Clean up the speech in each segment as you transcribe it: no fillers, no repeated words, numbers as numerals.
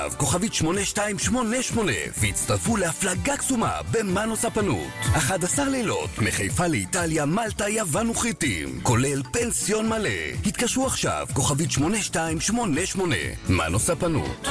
כוכבית 8288 והצטרפו להפלגה קסומה במנו ספנות. 11 לילות מחיפה לאיטליה, מלטה, יוון וכריתים, כולל פנסיון מלא. התקשרו עכשיו, כוכבית 8288. מנו ספנות.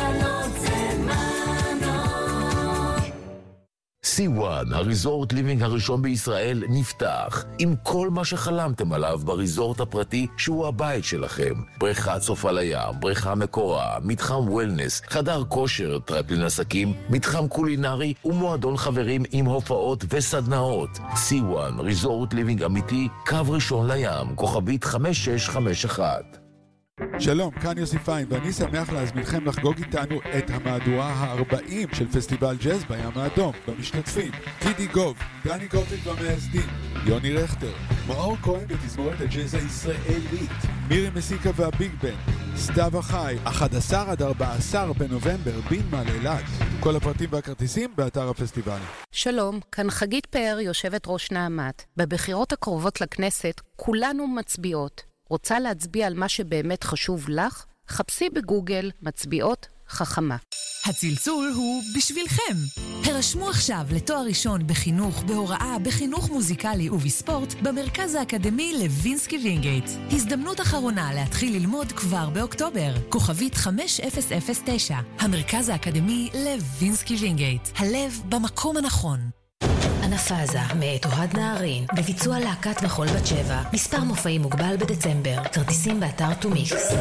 C1, הריזורט ליבינג הראשון בישראל, נפתח עם כל מה שחלמתם עליו בריזורט הפרטי שהוא הבית שלכם. בריכת סופה לים, בריכה מקורה, מתחם וולנס, חדר כושר, טרפלין עסקים, מתחם קולינרי ומועדון חברים עם הופעות וסדנאות. C1, ריזורט ליבינג אמיתי, קו ראשון לים, כוכבית 5651. שלום, כאן יוסי פיין, ואני שמח להזמינכם לחגוג איתנו את המהדורה ה-40 של פסטיבל ג'אז בים האדום. במשתתפים, טידי גוב, דני גוטליב והמייסדים, יוני רכטר, מאור כהן בתזמורת הג'אז הישראלית, מירי מסיקה והביג בן, סתיו החי, 11 עד 14 בנובמבר, בינמה לאילת. כל הפרטים והכרטיסים באתר הפסטיבל. שלום, כאן חגית פאר, יושבת ראש נעמת. בבחירות הקרובות לכנסת כולנו מצביעות. רוצה להצביע על מה שבאמת חשוב לך? חפשי בגוגל מצביעות חכמה. הצלצול הוא בשבילכם. הרשמו עכשיו לתואר ראשון בחינוך, בהוראה, בחינוך מוזיקלי ובספורט במרכז האקדמי לוינסקי וינגייט. הזדמנות אחרונה להתחיל ללמוד כבר באוקטובר. כוכבית 5009. המרכז האקדמי לוינסקי וינגייט. הלב במקום הנכון. אנפאזה מאת אוהד נהרין בביצוע להקת מחול בת שבע. מספר מופעים מוגבל בדצמבר. כרטיסים באתר טומיקס.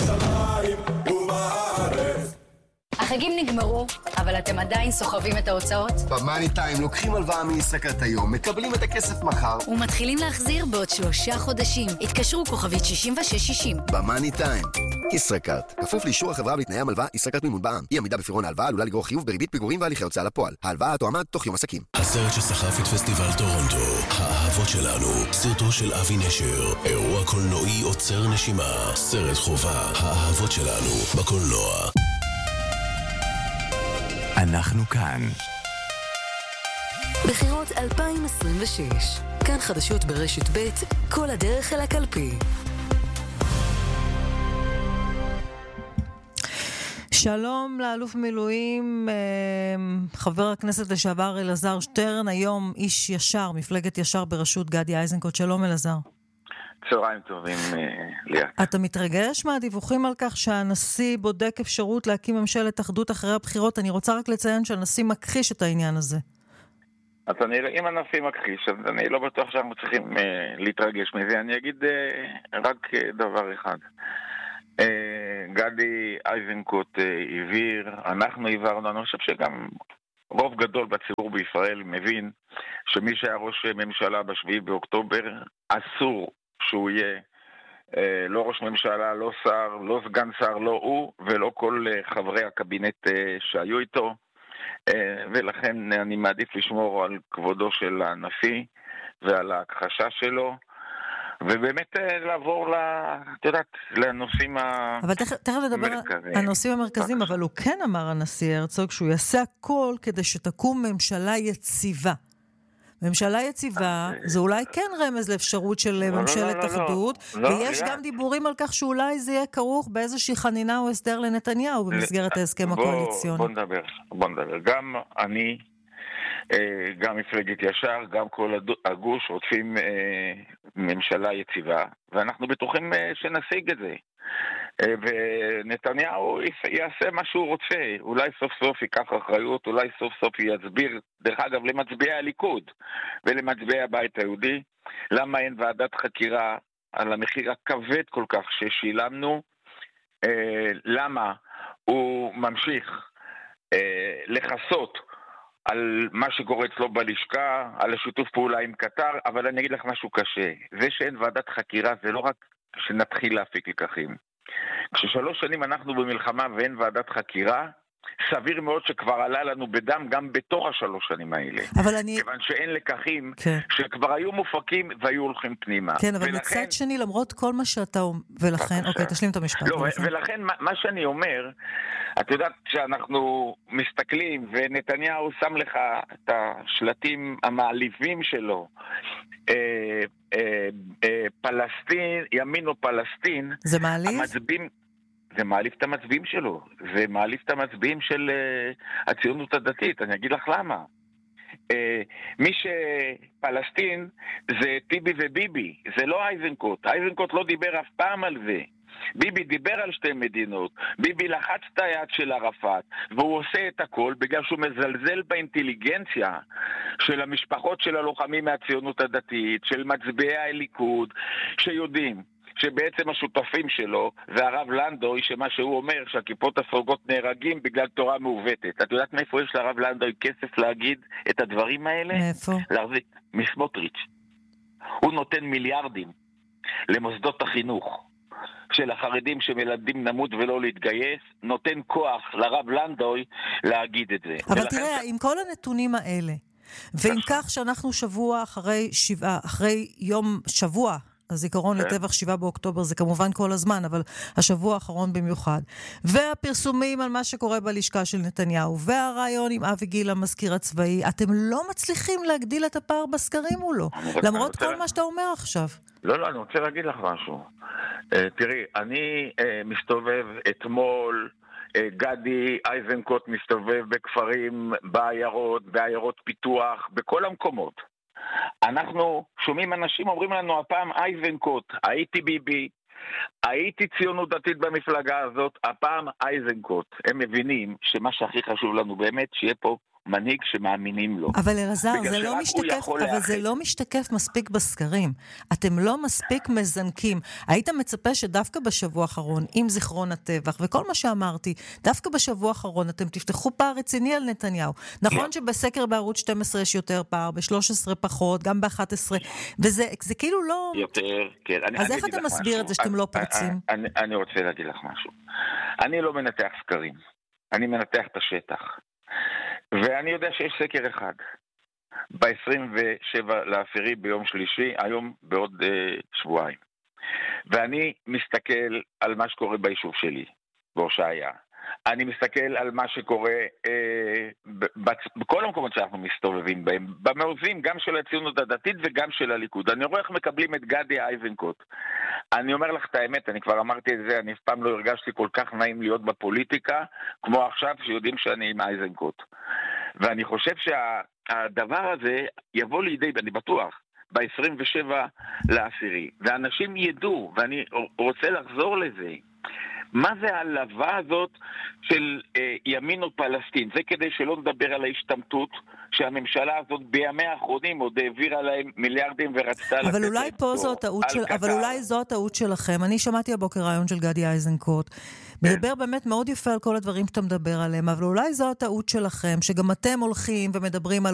החגים נגמרו, אבל אתם עדיין סוחבים את ההוצאות? במאני טיים לוקחים הלוואה מישראכרט היום, מקבלים את הכסף מחר ומתחילים להחזיר בעוד 3 חודשים. התקשרו כוכבית 6660. במאני טיים ישראכרט, כפוף לאישור החברה בתנאי המלווה. ישראכרט מימון בע"מ. אי עמידה בפירעון ההלוואה עלולה לגרור חיוב בריבית פיגורים והליכי הוצאה לפועל. ההלוואה תועמד תוך יום עסקים. הסרט שסחף את פסטיבל טורונטו, האהבות שלנו, סרטו של אבי נשר, אירוע קולנועי עוצר נשימה, סרט חובה, האהבות שלנו, בקולנוע. אנחנו כאן. בחירות 2026. כאן חדשות ברשת ב', כל הדרך אל הקלפי. שלום לאלוף מילואים, חבר הכנסת לשעבר אלעזר שטרן, היום איש ישר, מפלגת ישר בראשות גדי איזנקוט. שלום אלעזר. צהריים טובים, ליה. אתה מתרגש מהדיווחים על כך שהנשיא בודק אפשרות להקים ממשלת אחדות אחרי הבחירות? אני רוצה רק לציין שהנשיא מכחיש את העניין הזה. אז אם הנשיא מכחיש, אז אני לא בטוח שאנחנו צריכים להתרגש מזה. אני אגיד רק דבר אחד. גדי איזנקוט הבהיר, אנחנו הבהרנו, אני חושב שגם רוב גדול בציבור בישראל מבין שמי שהיה ראש ממשלה ב7 באוקטובר אסור שהוא יהיה לא ראש ממשלה, לא שר, לא סגן שר, לא הוא ולא כל חברי הקבינט שהיו איתו, ולכן אני מעדיף לשמור על כבודו של הנשיא ועל ההכחשה שלו, ובאמת לעבור לנושאים המרכזיים. אבל תכף נדבר על הנושאים המרכזיים, אבל הוא כן אמר הנשיא הרצוג שהוא יעשה הכל כדי שתקום ממשלה יציבה. ממשלה יציבה, זה אולי כן רמז לאפשרות של ממשלת אחדות, ויש גם דיבורים על כך שאולי זה יהיה כרוך באיזושהי חנינה או הסדר לנתניהו במסגרת ההסכם הקואליציוני. בוא נדבר. גם אני, גם מפלגת ישר, גם כל הגוש רוצים ממשלה יציבה, ואנחנו בטוחים שנשיג את זה. ונתניהו יעשה מה שהוא רוצה, אולי סוף סוף ייקח אחריות, אולי סוף סוף יסביר, דרך אגב, למצביעי הליכוד ולמצביעי הבית היהודי, למה אין ועדת חקירה על המחיר הכבד כל כך ששילמנו, למה הוא ממשיך לחסות על מה שקורה אצלו בלשכה, על השיתוף פעולה עם קטר, אבל אני אגיד לך משהו קשה, זה שאין ועדת חקירה זה לא רק שנתחיל להפיק לקחים. כש3 שנים אנחנו במלחמה ואין ועדת חקירה, סביר מאוד שכבר עלה לנו בדם גם בתוך 3 שנים האלה. כיוון שאין לקחים שכבר היו מופקים והיו הולכים פנימה. כן, אבל מצד שני, למרות כל מה שאתה... ולכן, אוקיי, תשלים את המשפט. לא, ולכן מה שאני אומר, את יודעת שאנחנו מסתכלים ונתניהו שם לך את השלטים המעליבים שלו, פלסטין, ימין או פלסטין. זה מעליב? המצביעים, זה מעליף את המצביעים שלו, זה מעליף את המצביעים של הציונות הדתית. אני אגיד לך למה. מי שפלסטין זה טיבי וביבי, זה לא אייזנקוט. אייזנקוט לא דיבר אף פעם על זה. ביבי דיבר על שתי מדינות, ביבי לחץ את היד של ערפאת, והוא עושה את הכל בגלל שהוא מזלזל באינטליגנציה של המשפחות של הלוחמים מהציונות הדתית, של מצביעי הליכוד, שיודעים שבעצם השותפים שלו זה הרב לנדוי, שמה שהוא אומר שהכיפות הסרוגות נהרגים בגלל תורה מעוותת. את יודעת מאיפה יש לרב לנדוי כסף להגיד את הדברים האלה? מאיפה? להחזיק מסמוטריץ'. הוא נותן מיליארדים למוסדות החינוך של החרדים שמלמדים נמות ולא להתגייס, נותן כוח לרב לנדוי להגיד את זה. אבל תראה, עם כל הנתונים האלה, ועם כך שאנחנו שבוע אחרי יום שבוע, הזיכרון לטבח 7 באוקטובר, זה כמובן כל הזמן, אבל השבוע האחרון במיוחד. והפרסומים על מה שקורה בלשכה של נתניהו, והרעיון עם אבי גיל, המזכיר הצבאי, אתם לא מצליחים להגדיל את הפער בסקרים מולו, למרות כל מה שאתה אומר עכשיו. לא, אני רוצה להגיד לך משהו. תראי, אני מסתובב אתמול, גדי איזנקוט מסתובב בכפרים, בעיירות פיתוח, בכל המקומות. אנחנו שומעים אנשים אומרים לנו הפעם איזנקוט, הייתי ביבי, הייתי ציונות דתית במפלגה הזאת, הפעם איזנקוט. הם מבינים שמה שהכי חשוב לנו באמת, שיהיה פה מנהיג שמאמינים לו. אבל אלעזר, זה לא משתקף מספיק בסקרים. אתם לא מספיק מזנקים. היית מצפה שדווקא בשבוע האחרון, עם זיכרון הטבח, וכל מה שאמרתי, דווקא בשבוע האחרון אתם תפתחו פער רציני על נתניהו. נכון שבסקר בערוץ 12 יש יותר פער, ב-13 פחות, גם ב-11, וזה כאילו לא... יותר, כן. אז איך אתה מסביר את זה שאתם לא פרצים? אני רוצה להגיד לך משהו. אני לא מנתח סקרים. אני מנתח את השטח. ואני יודע שיש סקר אחד ב-27 לאפריל ביום שלישי, היום בעוד שבועיים, ואני מסתכל על מה שקורה ביישוב שלי בהושעיה, אני מסתכל על מה שקורה בכל המקומות שאנחנו מסתובבים בהם, במעוזים גם של הציונות הדתית וגם של הליכוד. אני רואה איך מקבלים את גדי איזנקוט. אני אומר לך את האמת, אני כבר אמרתי את זה, אני אף פעם לא הרגשתי כל כך נעים להיות בפוליטיקה כמו עכשיו שיודעים שאני עם איזנקוט. ואני חושב שהדבר הזה יבוא לידי, אני בטוח, ב-27 לאפריל, ואנשים ידעו, ואני רוצה לחזור לזה, מה זה הלווה הזאת של ימין או פלסטין? זה כדי שלא נדבר על ההשתמטות שהממשלה הזאת בימי האחרונים עוד העבירה להם מיליארדים ורצתה לתת. אבל אולי פה זו הטעות אבל אולי זו הטעות שלכם. אני שמעתי הבוקר רעיון של גדי איזנקוט. מדבר באמת מאוד יפה על כל הדברים שאתה מדבר עליהם, אבל אולי זו הטעות שלכם, שגם אתם הולכים ומדברים על